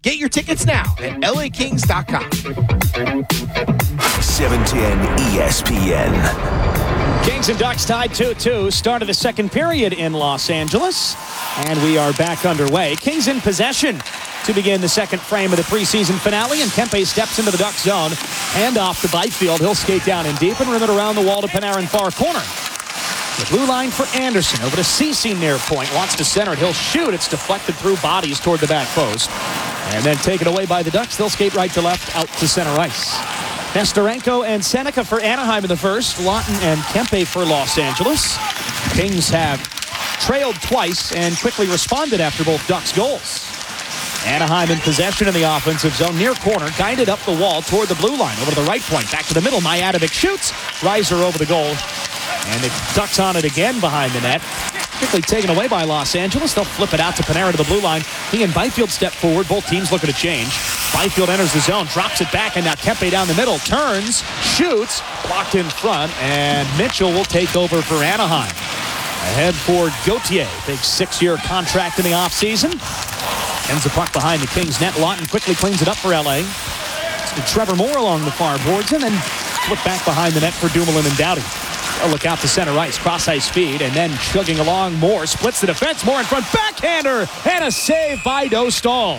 Get your tickets now at lakings.com. 710 ESPN. Kings and Ducks tied 2-2. Start of the second period in Los Angeles. And we are back underway. Kings in possession to begin the second frame of the preseason finale. And Kempe steps into the Duck zone. Hand off to Byfield. He'll skate down in deep and rim it around the wall to Panarin far corner. The blue line for Anderson. Over to Ceci near point. Wants to center it. He'll shoot. It's deflected through bodies toward the back post. And then taken away by the Ducks. They'll skate right to left out to center ice. Nestorenko and Seneca for Anaheim in the first. Lawton and Kempe for Los Angeles. Kings have trailed twice and quickly responded after both Ducks goals. Anaheim in possession in the offensive zone. Near corner. Guided up the wall toward the blue line. Over to the right point. Back to the middle. Mijatovic shoots. Reiser over the goal. And the Ducks on it again behind the net. Quickly taken away by Los Angeles. They'll flip it out to Panarin to the blue line. He and Byfield step forward. Both teams looking to change. Byfield enters the zone, drops it back, and now Kempe down the middle. Turns, shoots, blocked in front, and Mitchell will take over for Anaheim. Ahead for Gauthier. Big 6-year contract in the offseason. Ends the puck behind the Kings net. Lawton quickly cleans it up for LA. Trevor Moore along the far boards, and then flip back behind the net for Dumoulin and Doughty. A look out to center ice, cross ice speed, and then chugging along. Moore splits the defense. Moore in front, backhander, and a save by Dostal.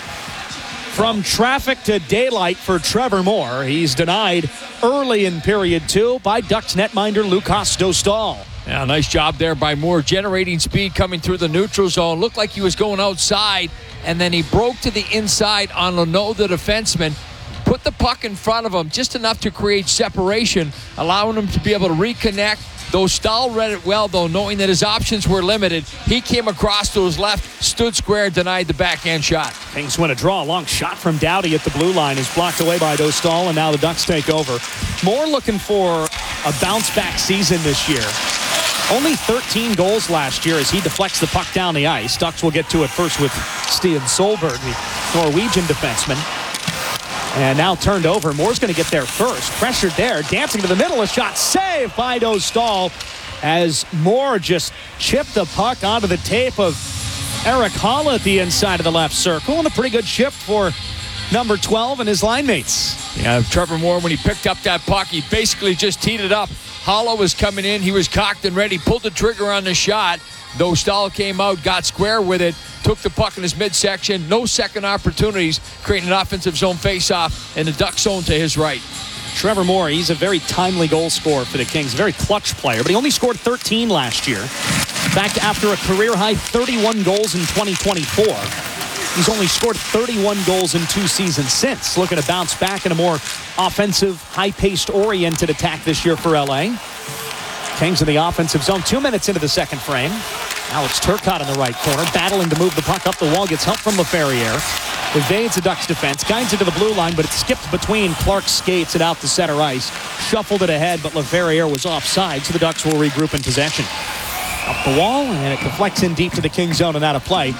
From traffic to daylight for Trevor Moore. He's denied early in period 2 by Ducks netminder Lukas Dostal. Yeah, nice job there by Moore, generating speed coming through the neutral zone. Looked like he was going outside, and then he broke to the inside on Leno, the defenseman. Put the puck in front of him just enough to create separation, allowing him to be able to reconnect. Dostal read it well, though, knowing that his options were limited. He came across to his left, stood square, denied the backhand shot. Kings win a draw. A long shot from Doughty at the blue line is blocked away by Dostal, and now the Ducks take over. Moore looking for a bounce-back season this year. Only 13 goals last year as he deflects the puck down the ice. Ducks will get to it first with Stian Solberg, the Norwegian defenseman. And now turned over. Moore's going to get there first. Pressured there. Dancing to the middle. A shot saved by Dostal as Moore just chipped the puck onto the tape of Eric Halla at the inside of the left circle. And a pretty good chip for number 12 and his line mates. Yeah, Trevor Moore, when he picked up that puck, he basically just teed it up. Halla was coming in. He was cocked and ready. Pulled the trigger on the shot. Dostal came out, got square with it, took the puck in his midsection. No second opportunities, creating an offensive zone faceoff in the Duck zone to his right. Trevor Moore, he's a very timely goal scorer for the Kings, a very clutch player, but he only scored 13 last year. In fact, after a career-high 31 goals in 2024, he's only scored 31 goals in 2 seasons since. Looking to bounce back in a more offensive, high-paced, oriented attack this year for LA. Kings in the offensive zone, 2 minutes into the second frame. Alex Turcotte in the right corner, battling to move the puck up the wall, gets help from LaFerriere. Evades the Ducks defense, guides it to the blue line, but it skipped between Clark's skates and out to center ice. Shuffled it ahead, but LaFerriere was offside, so the Ducks will regroup in possession. Up the wall, and it deflects in deep to the Kings zone and out of play.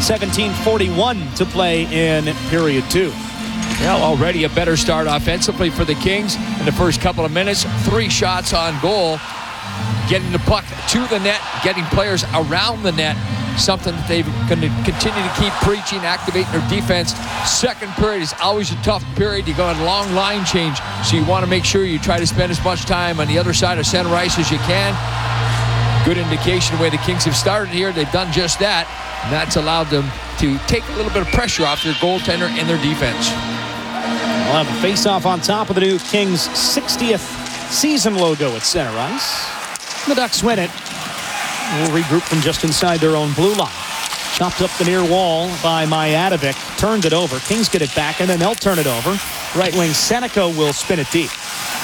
17:41 to play in period 2. Well, already a better start offensively for the Kings in the first couple of minutes. 3 shots on goal. Getting the puck to the net, getting players around the net, something that they're going to continue to keep preaching, activating their defense. Second period is always a tough period. You go on a long line change, so you want to make sure you try to spend as much time on the other side of center ice as you can. Good indication the way the Kings have started here. They've done just that, and that's allowed them to take a little bit of pressure off their goaltender and their defense. We'll have a face-off on top of the new Kings' 60th season logo at center ice. The Ducks win it. We'll regroup from just inside their own blue line. Chopped up the near wall by Mijatovic. Turned it over. Kings get it back, and then they'll turn it over. Right wing Seneca will spin it deep.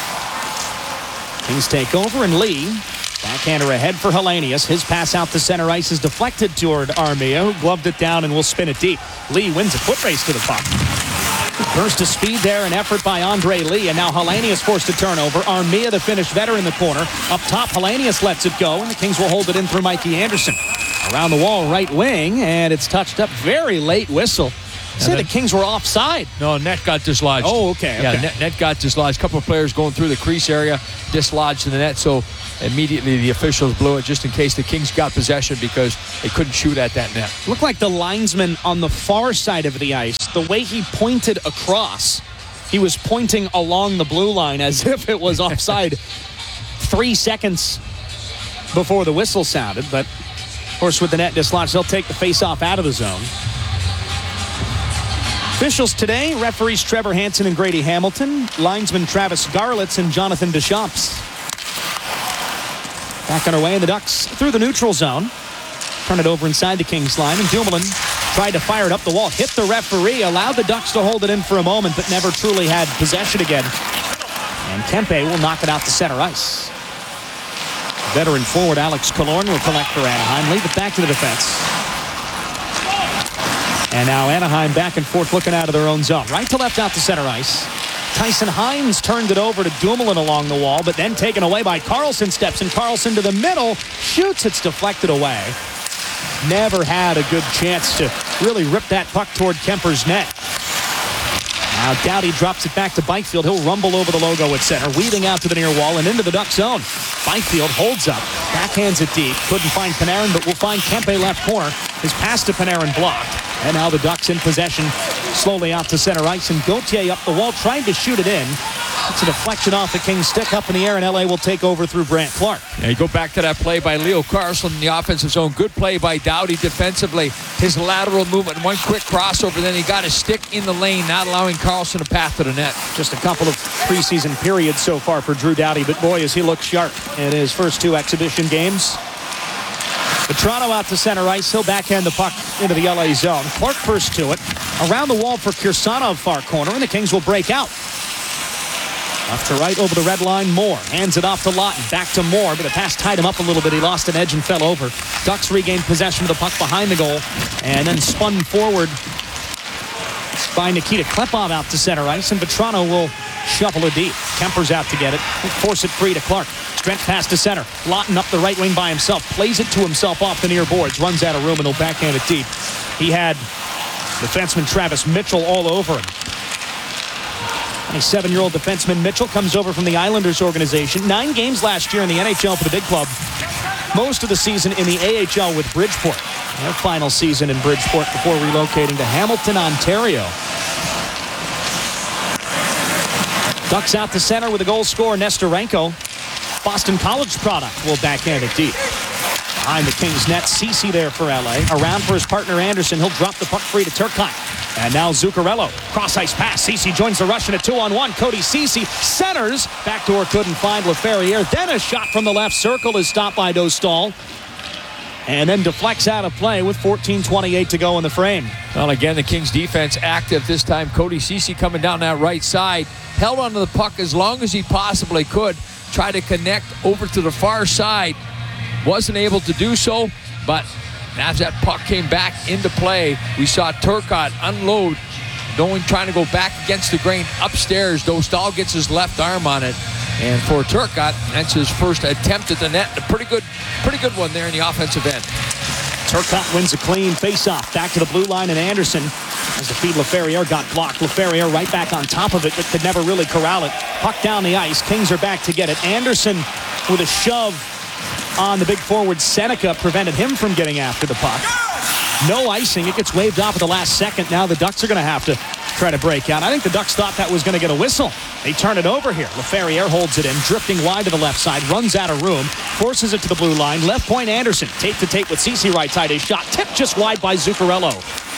Kings take over, and Lee, backhander ahead for Hellenius. His pass out to center ice is deflected toward Armia, who gloved it down and will spin it deep. Lee wins a foot race to the puck. Burst of speed there, an effort by Andre Lee, and now Hellenius forced a turnover. Armia, the Finnish veteran, in the corner. Up top, Hellenius lets it go, and the Kings will hold it in through Mikey Anderson. Around the wall, right wing, and it's touched up. Very late whistle. Say the Kings were offside. No, net got dislodged. Oh, okay. Yeah, net got dislodged. A couple of players going through the crease area, dislodged in the net, so immediately the officials blew it just in case the Kings got possession because they couldn't shoot at that net. Looked like the linesman on the far side of the ice the way he pointed across, he was pointing along the blue line as if it was offside 3 seconds before the whistle sounded. But, of course, with the net dislodged, they'll take the face-off out of the zone. Officials today, referees Trevor Hansen and Grady Hamilton, linesman Travis Garlitz and Jonathan Deschamps. Back underway, and the Ducks through the neutral zone. Turn it over inside the Kings line, and Dumoulin tried to fire it up the wall, hit the referee, allowed the Ducks to hold it in for a moment, but never truly had possession again. And Kempe will knock it out to center ice. Veteran forward Alex Killorn will collect for Anaheim, leave it back to the defense. And now Anaheim back and forth looking out of their own zone. Right to left out to center ice. Tyson Hines turned it over to Dumoulin along the wall, but then taken away by Karlsson. Steps in Karlsson to the middle. Shoots. It's deflected away. Never had a good chance to really rip that puck toward Kemper's net. Now Doughty drops it back to Byfield. He'll rumble over the logo at center, weaving out to the near wall and into the Duck zone. Byfield holds up, backhands it deep. Couldn't find Panarin, but will find Kempe left corner. His pass to Panarin blocked. And now the Ducks in possession, slowly out to center ice. And Gauthier up the wall, trying to shoot it in. It's a deflection off the Kings' stick up in the air, and LA will take over through Brandt Clark. Yeah, you go back to that play by Leo Carlsson in the offensive zone. Good play by Doughty defensively. His lateral movement, one quick crossover, then he got his stick in the lane, not allowing Carlsson a path to the net. Just a couple of preseason periods so far for Drew Doughty, but boy, is he look sharp in his first 2 exhibition games. Toronto out to center ice. He'll backhand the puck into the LA zone. Clark first to it. Around the wall for Kirsanov, far corner, and the Kings will break out. Left to right over the red line, Moore. Hands it off to Lawton. Back to Moore, but the pass tied him up a little bit. He lost an edge and fell over. Ducks regained possession of the puck behind the goal and then spun forward by Nikita Klepov out to center ice, and Vetrano will shuffle it deep. Kemper's out to get it. He'll force it free to Clark. Stretch pass to center. Lawton up the right wing by himself. Plays it to himself off the near boards. Runs out of room and he'll backhand it deep. He had defenseman Travis Mitchell all over him. 27-year-old defenseman Mitchell comes over from the Islanders organization. 9 games last year in the NHL for the big club. Most of the season in the AHL with Bridgeport. Their final season in Bridgeport before relocating to Hamilton, Ontario. Ducks out to center with a goal scorer, Nestorenko. Boston College product will backhand it deep. Behind the Kings net, Ceci there for LA. Around for his partner Anderson. He'll drop the puck free to Turcotte. And now Zuccarello. Cross-ice pass. Ceci joins the rush in a 2-on-1. Cody Ceci centers. Backdoor couldn't find LaFerriere. Then a shot from the left circle is stopped by Dostal. And then deflects out of play with 14:28 to go in the frame. Well, again, the Kings defense active this time. Cody Ceci coming down that right side. Held onto the puck as long as he possibly could. Tried to connect over to the far side. Wasn't able to do so, but as that puck came back into play, we saw Turcotte unload, trying to go back against the grain upstairs. Dostal gets his left arm on it, and for Turcotte, that's his first attempt at the net. A pretty good one there in the offensive end. Turcotte wins a clean face-off. Back to the blue line, and Anderson, as the feed LaFerriere got blocked. LaFerriere right back on top of it, but could never really corral it. Puck down the ice. Kings are back to get it. Anderson with a shove on the big forward Seneca prevented him from getting after the puck. No icing. It gets waved off at the last second. Now the Ducks are going to have to try to break out. I think the Ducks thought that was going to get a whistle. They turn it over here. LaFerriere holds it in, drifting wide to the left side, runs out of room, forces it to the blue line. Left point Anderson. Tape to tape with Ceci right side. A shot tipped just wide by Zuccarello.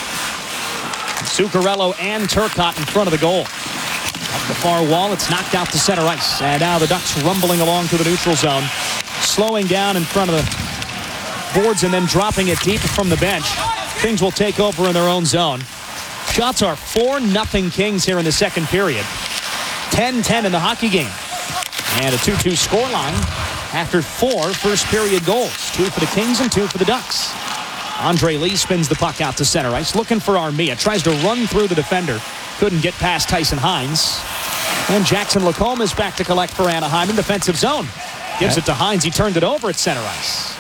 Zuccarello and Turcotte in front of the goal. Up the far wall, it's knocked out to center ice. And now the Ducks rumbling along to the neutral zone. Slowing down in front of the boards and then dropping it deep from the bench. Kings will take over in their own zone. Shots are 4-0 Kings here in the second period. 10-10 in the hockey game. And a 2-2 scoreline after 4 first period goals. 2 for the Kings and 2 for the Ducks. Andre Lee spins the puck out to center ice, looking for Armia. Tries to run through the defender. Couldn't get past Tyson Hines. And Jackson Lacombe is back to collect for Anaheim in defensive zone. Gives it to Hines. He turned it over at center ice.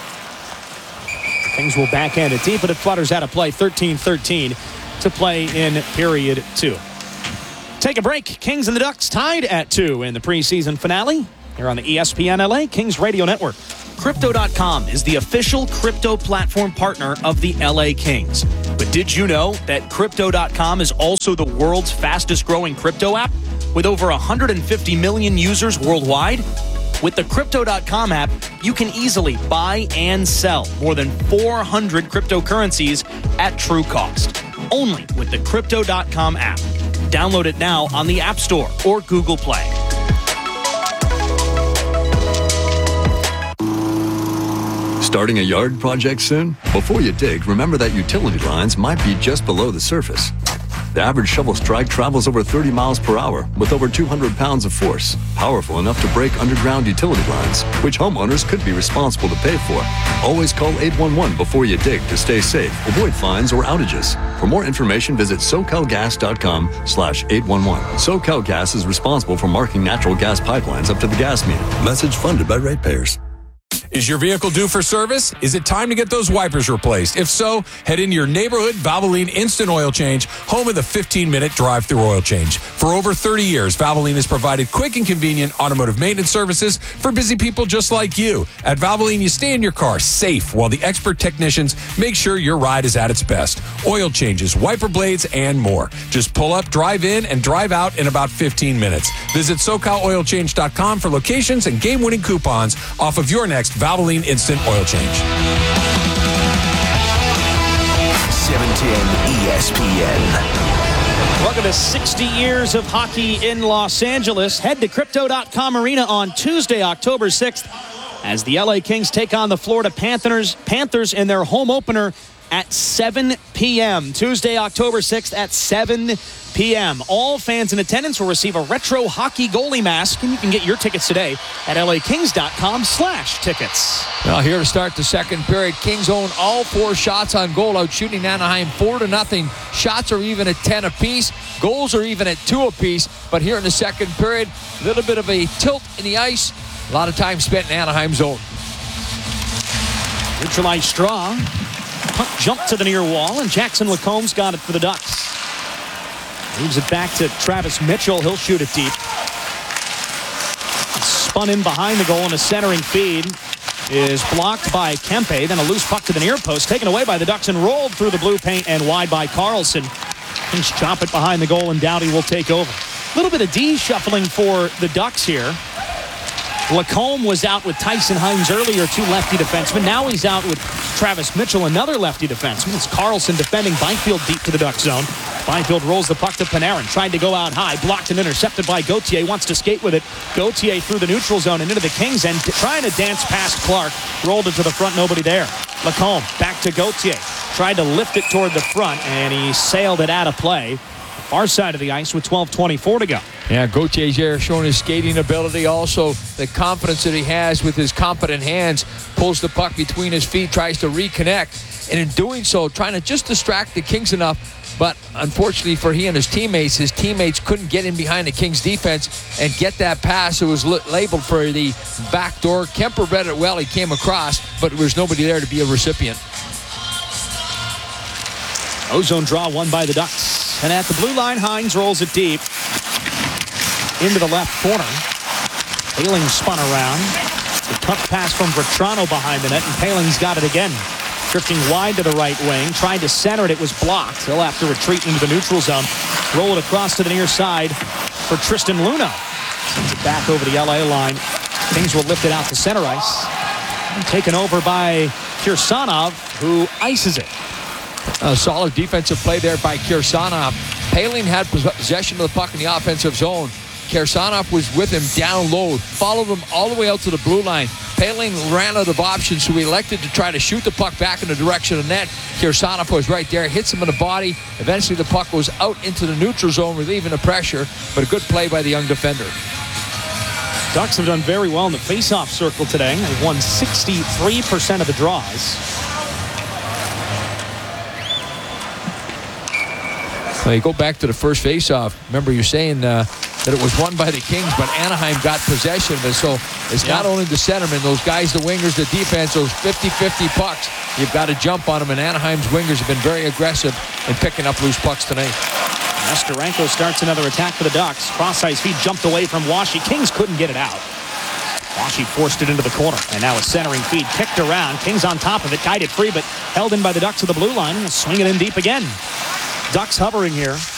Kings will backhand it deep, but it flutters out of play. 13-13 to play in period 2. Take a break. Kings and the Ducks tied at 2 in the preseason finale here on the ESPN LA Kings Radio Network. Crypto.com is the official crypto platform partner of the LA Kings. But did you know that Crypto.com is also the world's fastest growing crypto app with over 150 million users worldwide? With the Crypto.com app, you can easily buy and sell more than 400 cryptocurrencies at true cost. Only with the Crypto.com app. Download it now on the App Store or Google Play. Starting a yard project soon? Before you dig, remember that utility lines might be just below the surface. The average shovel strike travels over 30 miles per hour with over 200 pounds of force, powerful enough to break underground utility lines, which homeowners could be responsible to pay for. Always call 811 before you dig to stay safe, avoid fines or outages. For more information, visit SoCalGas.com/811. SoCalGas is responsible for marking natural gas pipelines up to the gas meter. Message funded by ratepayers. Is your vehicle due for service? Is it time to get those wipers replaced? If so, head into your neighborhood Valvoline Instant Oil Change, home of the 15-minute drive-through oil change. For over 30 years, Valvoline has provided quick and convenient automotive maintenance services for busy people just like you. At Valvoline, you stay in your car safe while the expert technicians make sure your ride is at its best. Oil changes, wiper blades, and more. Just pull up, drive in, and drive out in about 15 minutes. Visit SoCalOilChange.com for locations and game-winning coupons off of your next Valvoline Instant Oil Change. 710 ESPN. Welcome to 60 years of hockey in Los Angeles. Head to Crypto.com Arena on Tuesday, October 6th, as the LA Kings take on the Florida Panthers in their home opener at 7 p.m. Tuesday, October 6th at 7 p.m. All fans in attendance will receive a retro hockey goalie mask, and you can get your tickets today at lakings.com/tickets. Well, here to start the second period, Kings own all 4 shots on goal, out shooting Anaheim 4-0. Shots are even at 10 apiece. Goals are even at 2 apiece. But here in the second period, a little bit of a tilt in the ice. A lot of time spent in Anaheim's zone. Neutralized Straw. Puck jumped to the near wall, and Jackson Lacombe's got it for the Ducks. Moves it back to Travis Mitchell. He'll shoot it deep. Spun in behind the goal, and a centering feed is blocked by Kempe. Then a loose puck to the near post, taken away by the Ducks and rolled through the blue paint and wide by Carlson. Kings chop it behind the goal, and Doughty will take over. A little bit of D-shuffling for the Ducks here. Lacombe was out with Tyson Hines earlier, 2 lefty defensemen. Now he's out with Travis Mitchell, another lefty defenseman. It's Carlson defending Byfield deep to the Duck zone. Byfield rolls the puck to Panarin, tried to go out high, blocked and intercepted by Gauthier, wants to skate with it. Gauthier through the neutral zone and into the Kings end, trying to dance past Clark, rolled it to the front, nobody there. Lacombe back to Gauthier, tried to lift it toward the front, and he sailed it out of play. Far side of the ice with 12:24 to go. Yeah, Gauthier there showing his skating ability, also the confidence that he has with his competent hands. Pulls the puck between his feet, tries to reconnect, and in doing so, trying to just distract the Kings enough. But unfortunately for he and his teammates couldn't get in behind the Kings defense and get that pass. It was labeled for the back door. Kemper read it well. He came across, but there was nobody there to be a recipient. Ozone draw won by the Ducks. And at the blue line, Hines rolls it deep into the left corner. Paling spun around. The tough pass from Vetrano behind the net, and Paling's got it again. Drifting wide to the right wing. Tried to center it. It was blocked. He'll have to retreat into the neutral zone. Roll it across to the near side for Tristan Luna. Sends it back over the LA line. Kings will lift it out to center ice. And taken over by Kirsanov, who ices it. A solid defensive play there by Kirsanov. Paling had possession of the puck in the offensive zone. Kirsanov was with him down low, followed him all the way out to the blue line. Paling ran out of options, so he elected to try to shoot the puck back in the direction of net. Kirsanov was right there, hits him in the body. Eventually the puck goes out into the neutral zone, relieving the pressure, but a good play by the young defender. Ducks have done very well in the face-off circle today. They've won 63% of the draws. Well, you go back to the first face-off. Remember, you're saying that it was won by the Kings, but Anaheim got possession of it. So it's not only the centermen, those guys, the wingers, the defense, those 50-50 pucks. You've got to jump on them, and Anaheim's wingers have been very aggressive in picking up loose pucks tonight. Nesterenko starts another attack for the Ducks. Cross-ice feed jumped away from Washi. Kings couldn't get it out. Washie forced it into the corner, and now a centering feed kicked around. Kings on top of it, guided free, but held in by the Ducks at the blue line. Swing it in deep again. Ducks hovering here.